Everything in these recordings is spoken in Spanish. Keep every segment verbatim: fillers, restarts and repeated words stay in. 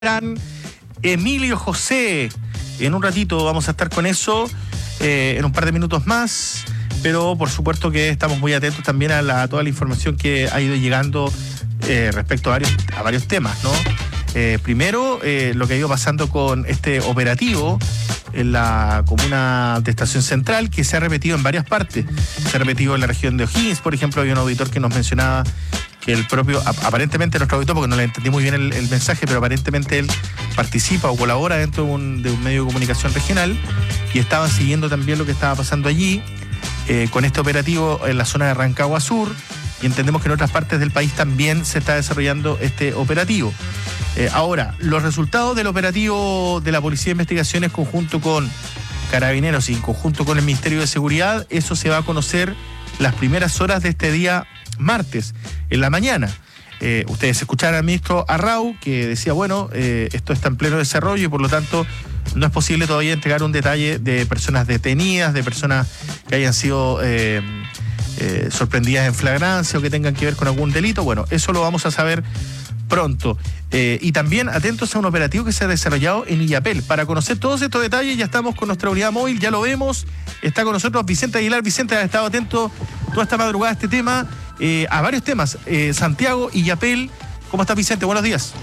gran Emilio José. En un ratito vamos a estar con eso, eh, en un par de minutos más, pero por supuesto que estamos muy atentos también a, la, a toda la información que ha ido llegando eh, respecto a varios, a varios temas, ¿no? Eh, primero, eh, lo que ha ido pasando con este operativo en la comuna de Estación Central, que se ha repetido en varias partes. Se ha repetido en la región de O'Higgins, por ejemplo. Había un auditor que nos mencionaba que el propio, aparentemente nuestro auditor, porque no le entendí muy bien el, el mensaje, pero aparentemente él participa o colabora dentro de un, de un medio de comunicación regional, y estaban siguiendo también lo que estaba pasando allí eh, con este operativo en la zona de Rancagua Sur, y entendemos que en otras partes del país también se está desarrollando este operativo. Eh, ahora, los resultados del operativo de la Policía de Investigaciones conjunto con Carabineros y en conjunto con el Ministerio de Seguridad, eso se va a conocer las primeras horas de este día martes, en la mañana. Eh, ustedes escucharon al ministro Arrau, que decía, bueno, eh, esto está en pleno desarrollo y por lo tanto no es posible todavía entregar un detalle de personas detenidas, de personas que hayan sido eh, eh, sorprendidas en flagrancia o que tengan que ver con algún delito. Bueno, eso lo vamos a saber pronto. Eh, y también atentos a un operativo que se ha desarrollado en Illapel. Para conocer todos estos detalles ya estamos con nuestra unidad móvil, ya lo vemos. Está con nosotros Vicente Aguilar. Vicente ha estado atento toda esta madrugada a este tema, eh, a varios temas. Eh, Santiago, Illapel. ¿Cómo estás, Vicente? Buenos días.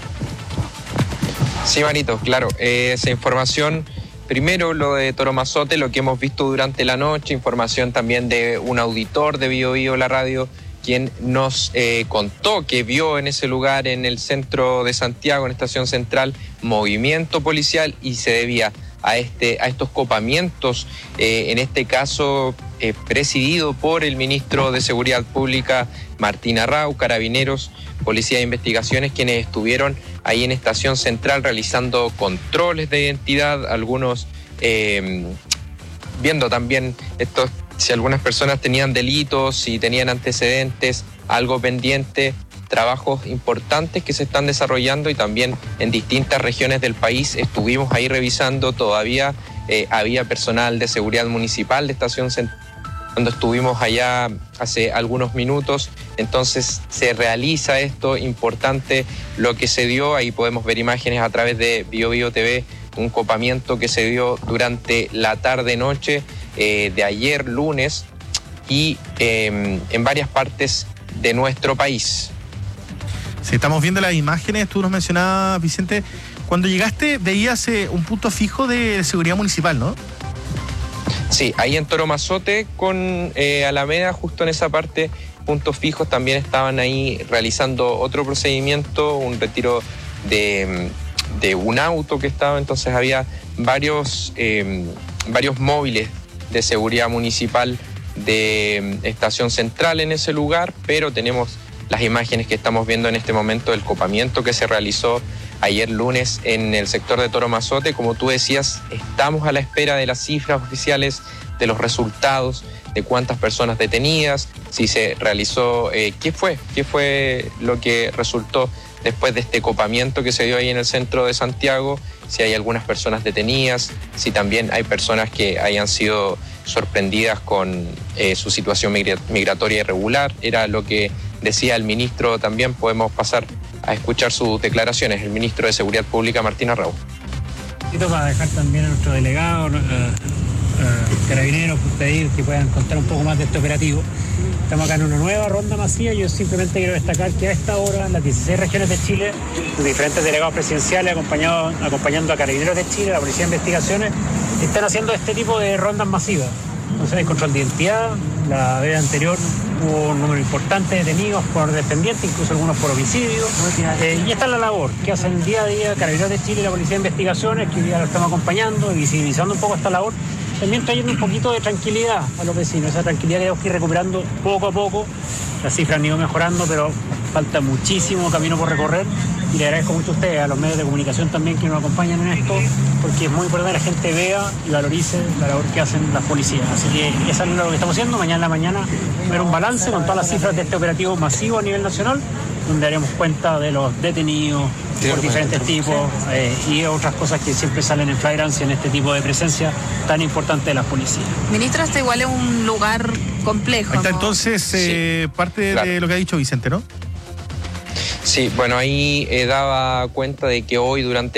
Sí, Marito, claro. Eh, esa información, primero lo de Toromazote, lo que hemos visto durante la noche, información también de un auditor de Bio Bio, la radio, quien nos eh, contó que vio en ese lugar, en el centro de Santiago, en Estación Central, movimiento policial y se debía a, este, a estos copamientos, eh, en este caso eh, presidido por el ministro de Seguridad Pública, Martín Arrau, Carabineros, Policía de Investigaciones, quienes estuvieron ahí en Estación Central realizando controles de identidad, algunos eh, viendo también estos, si algunas personas tenían delitos, si tenían antecedentes, algo pendiente, trabajos importantes que se están desarrollando y también en distintas regiones del país estuvimos ahí revisando, todavía eh, había personal de seguridad municipal de Estación Central cuando estuvimos allá hace algunos minutos, entonces se realiza esto importante, lo que se dio, ahí podemos ver imágenes a través de Bio Bio T V, un copamiento que se dio durante la tarde-noche eh, de ayer lunes y eh, en varias partes de nuestro país. Si estamos viendo las imágenes, tú nos mencionabas, Vicente, cuando llegaste veías eh, un punto fijo de seguridad municipal, ¿no? Sí, ahí en Toromazote con eh, Alameda, justo en esa parte, puntos fijos, también estaban ahí realizando otro procedimiento, un retiro de, de un auto que estaba, entonces había varios, eh, varios móviles de seguridad municipal de Estación Central en ese lugar, pero tenemos las imágenes que estamos viendo en este momento del copamiento que se realizó ayer lunes en el sector de Toromazote. Como tú decías, estamos a la espera de las cifras oficiales, de los resultados, de cuántas personas detenidas, si se realizó, eh, qué fue, qué fue lo que resultó después de este copamiento que se dio ahí en el centro de Santiago, si hay algunas personas detenidas, si también hay personas que hayan sido sorprendidas con eh, su situación migratoria irregular. Era lo que decía el ministro también, podemos pasar a escuchar sus declaraciones, el ministro de Seguridad Pública, Martín Arrau. Para dejar también a nuestro delegado, uh, uh, Carabineros, pedir que puedan contar un poco más de este operativo. Estamos acá en una nueva ronda masiva. Yo simplemente quiero destacar que a esta hora, en las dieciséis regiones de Chile, los diferentes delegados presidenciales acompañados, acompañando a Carabineros de Chile, la Policía de Investigaciones, están haciendo este tipo de rondas masivas. Entonces hay control de identidad. La vez anterior hubo un número importante de detenidos por dependientes, incluso algunos por homicidio. Eh, y esta es la labor que hacen día a día Carabineros de Chile y la Policía de Investigaciones, que hoy día lo estamos acompañando y visibilizando un poco esta labor. También trayendo un poquito de tranquilidad a los vecinos, esa tranquilidad que tenemos que ir recuperando poco a poco. Las cifras han ido mejorando, pero falta muchísimo camino por recorrer. Y le agradezco mucho a ustedes, a los medios de comunicación también que nos acompañan en esto, porque es muy importante que la gente vea y valorice la labor que hacen las policías. Así que eso es lo que estamos haciendo. Mañana en la mañana ver un balance con todas las cifras de este operativo masivo a nivel nacional, donde haremos cuenta de los detenidos por diferentes tipos eh, y otras cosas que siempre salen en flagrancia en este tipo de presencia tan importante de las policías. Ministro, este igual es un lugar complejo. Ahí está, ¿no? entonces eh, Sí, parte claro. de lo que ha dicho Vicente, ¿no? Sí, bueno, ahí eh, daba cuenta de que hoy durante